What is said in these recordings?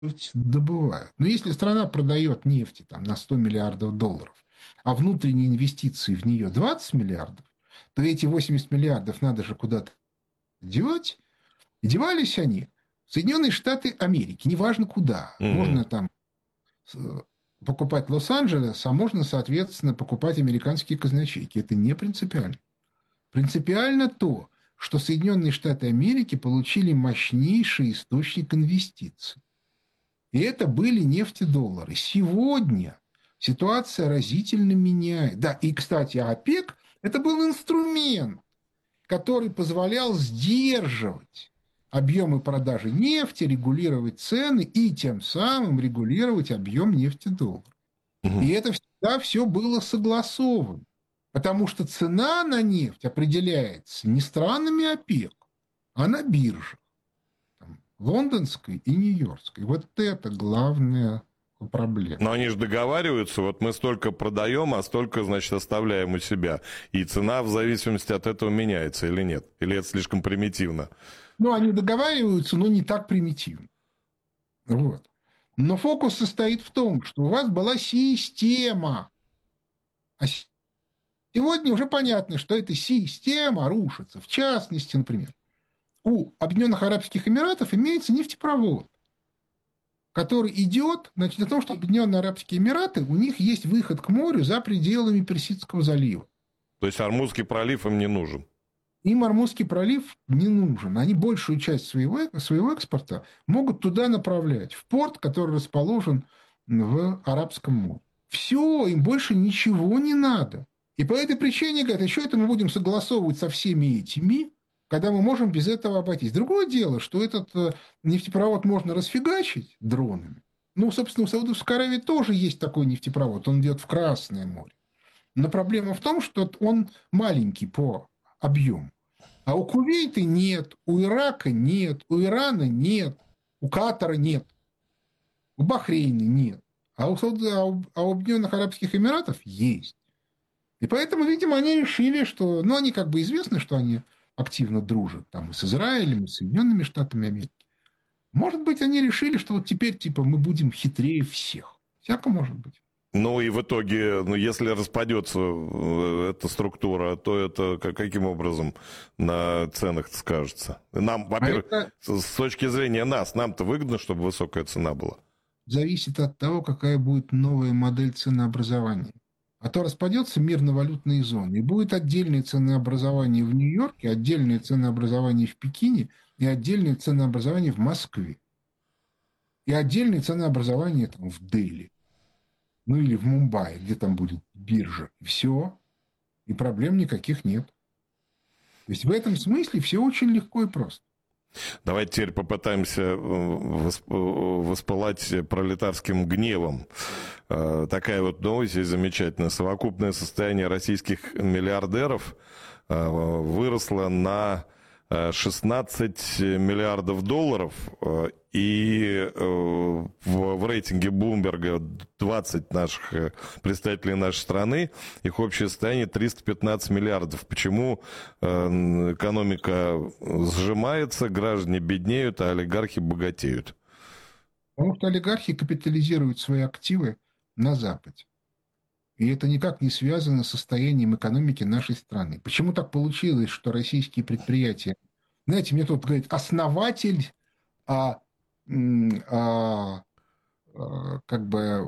добывают. Но если страна продает нефти там, на 100 миллиардов долларов, а внутренние инвестиции в нее 20 миллиардов, то эти 80 миллиардов надо же куда-то девать. И девались они в Соединенные Штаты Америки, неважно куда. Мгм. Можно там покупать Лос-Анджелес, а можно, соответственно, покупать американские казначейки. Это не принципиально. Принципиально то, что Соединенные Штаты Америки получили мощнейший источник инвестиций. И это были нефтедоллары. Сегодня ситуация разительно меняет. Да, и, кстати, ОПЕК – это был инструмент, который позволял сдерживать объемы продажи нефти, регулировать цены и тем самым регулировать объем нефтедолларов. И Мгм. это всегда все было согласовано. Потому что цена на нефть определяется не странами ОПЕК, а на биржах. Там, лондонской и нью-йоркской. Вот это главная проблема. Но они же договариваются, вот мы столько продаем, а столько, значит, оставляем у себя. И цена в зависимости от этого меняется или нет? Или это слишком примитивно? Ну, они договариваются, но не так примитивно. Вот. Но фокус состоит в том, что у вас была система. А сегодня уже понятно, что эта система рушится. В частности, например, у Объединенных Арабских Эмиратов имеется нефтепровод, который идет, значит, о том, что Объединенные Арабские Эмираты, у них есть выход к морю за пределами Персидского залива. То есть Армузский пролив им не нужен. Им Ормузский пролив не нужен. Они большую часть своего экспорта могут туда направлять, в порт, который расположен в Арабском море. Все, им больше ничего не надо. И по этой причине, говорят, еще это мы будем согласовывать со всеми этими, когда мы можем без этого обойтись. Другое дело, что этот нефтепровод можно расфигачить дронами. Ну, собственно, у Саудовской Аравии тоже есть такой нефтепровод. Он идет в Красное море. Но проблема в том, что он маленький по объему. А у Кувейта нет, у Ирака нет, у Ирана нет, у Катара нет, у Бахрейна нет. А у Объединенных Арабских Эмиратов есть. И поэтому, видимо, они решили, что... Ну, они как бы известны, что они активно дружат там и с Израилем, и с Соединенными Штатами Америки. Может быть, они решили, что вот теперь, типа, мы будем хитрее всех. Всяко может быть. Ну и в итоге, ну, если распадется эта структура, то это каким образом на ценах скажется? Нам, А во-первых, это с точки зрения нас, нам-то выгодно, чтобы высокая цена была. зависит от того, какая будет новая модель ценообразования. А то распадется мир на валютные зоны, и будет отдельное ценообразование в Нью-Йорке, отдельное ценообразование в Пекине и отдельное ценообразование в Москве. И отдельное ценообразование там, в Дели. Ну или в Мумбаи, где там будет биржа. И все. И проблем никаких нет. То есть в этом смысле все очень легко и просто. Давайте теперь попытаемся воспылать пролетарским гневом. Такая вот новость есть замечательная. Совокупное состояние российских миллиардеров выросло на 16 миллиардов долларов, и в рейтинге Блумберга 20 наших представителей нашей страны, их общее состояние 315 миллиардов. Почему экономика сжимается, граждане беднеют, а олигархи богатеют? Потому что олигархи капитализируют свои активы на Западе. И это никак не связано с состоянием экономики нашей страны. Почему так получилось, что российские предприятия... Знаете, мне тут говорит, основатель, а, а, как бы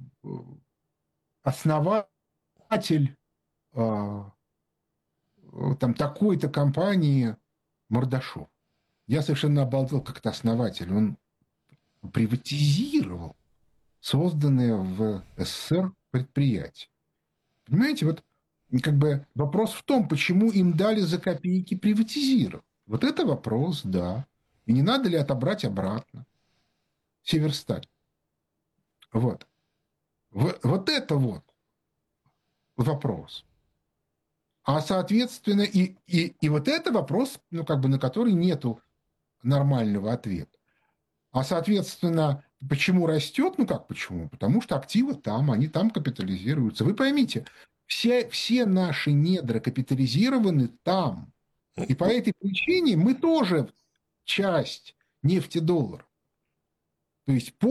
основатель а, там такой-то компании Мордашов. Я совершенно обалдел, как это основатель. Он приватизировал созданное в СССР предприятие. Понимаете, вот как бы вопрос в том, почему им дали за копейки приватизировать. Вот это вопрос, да. И не надо ли отобрать обратно Северсталь? Вот. Вот это вот вопрос. А, соответственно, и вот это вопрос, ну, как бы на который нету нормального ответа. А, соответственно, почему растет? Ну, как почему? Потому что активы там, они там капитализируются. Вы поймите, все наши недра капитализированы там. И по этой причине мы тоже часть нефтедоллара. То есть